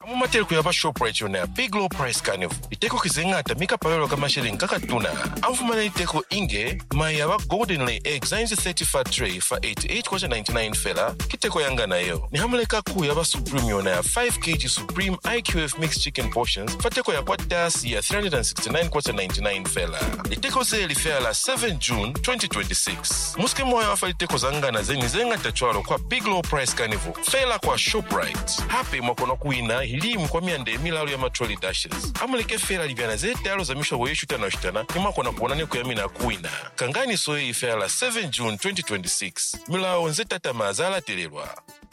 Mumateri kuyaba Shoprite yona Big Low Price Carnival. Iteko kizengata mika pawelo kama shilingi kakatuna. Amfumana iteko inge mayaba golden lay eggs 30 tray for 88.99 fela. Kiteko yanga na yo. Ni hamleka kuyaba Supreme yona 5 kg Supreme IQF mixed chicken portions. Fateko ya dasi ya 369.99 fela. Iteko zeli fela 7 June 2026. Muske moya wafa iteko zangana zeni zengata chwaro kwa Big Low Price Carnival. Fela kwa Shoprite. Happy mwakono kuina hilimu kwa miande milalu ya matroli dashes. Amuleke fela libyana zete alo za misha woyeshuta na ushitana ni mwakono kuonani kuyamina kuina. Kangani soye fela 7 June 2026. Milalu nzeta mazala telelwa.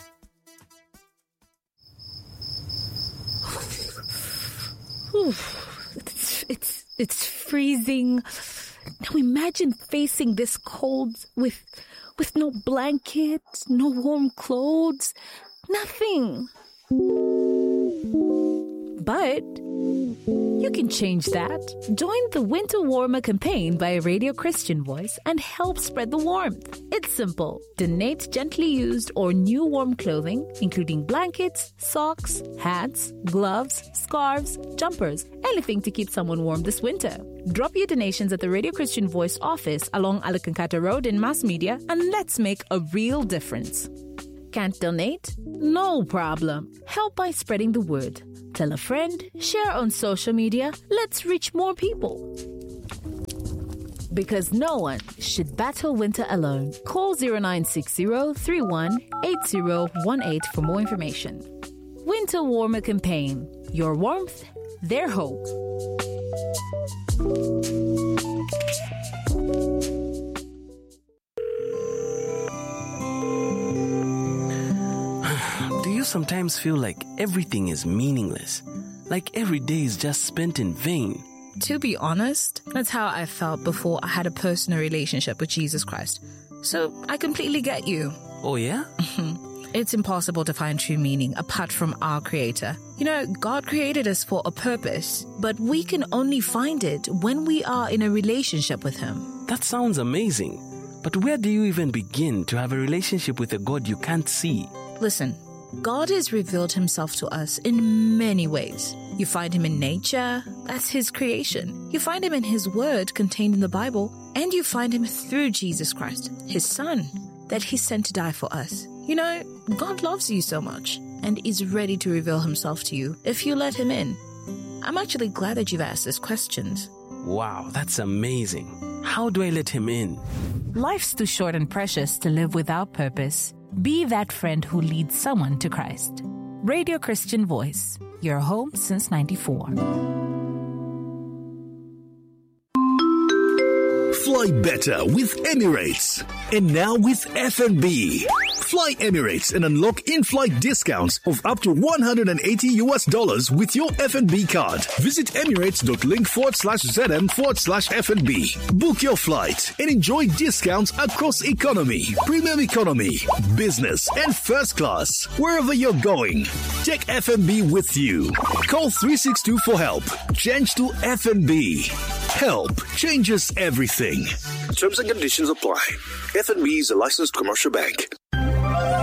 It's freezing. Now imagine facing this cold with no blanket, no warm clothes, nothing. But you can change that. Join the Winter Warmer campaign by Radio Christian Voice and help spread the warmth. It's simple. Donate gently used or new warm clothing, including blankets, socks, hats, gloves, scarves, jumpers, anything to keep someone warm this winter. Drop your donations at the Radio Christian Voice office along Alakankata Road in Mass Media, and let's make a real difference. Can't donate? No problem. Help by spreading the word. Tell a friend, share on social media. Let's reach more people. Because no one should battle winter alone. Call 0960-318018 for more information. Winter Warmer Campaign. Your warmth, their hope. Do you sometimes feel like everything is meaningless? Like every day is just spent in vain? To be honest, that's how I felt before I had a personal relationship with Jesus Christ. So I completely get you. Oh, yeah? It's impossible to find true meaning apart from our Creator. You know, God created us for a purpose, but we can only find it when we are in a relationship with Him. That sounds amazing. But where do you even begin to have a relationship with a God you can't see? Listen, God has revealed Himself to us in many ways. You find Him in nature, that's His creation. You find Him in His Word contained in the Bible, and you find Him through Jesus Christ, His Son, that He sent to die for us. You know, God loves you so much and is ready to reveal Himself to you if you let Him in. I'm actually glad that you've asked these questions. Wow, that's amazing. How do I let Him in? Life's too short and precious to live without purpose. Be that friend who leads someone to Christ. Radio Christian Voice, your home since '94. Fly better with Emirates. And now with F&B. Fly Emirates and unlock in-flight discounts of up to $180 with your F&B card. Visit emirates.link/ZM/F&B. Book your flight and enjoy discounts across economy, premium economy, business, and first class. Wherever you're going, take F&B with you. Call 362 for help. Change to F&B. Help changes everything. Terms and conditions apply. F&B is a licensed commercial bank.